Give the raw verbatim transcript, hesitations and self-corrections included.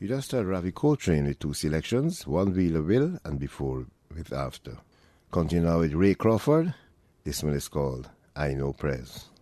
We just heard Ravi Coltrane with two selections, One Wheeler Will and Before with After. Continue now with Ray Crawford. This one is called I Know Prayers.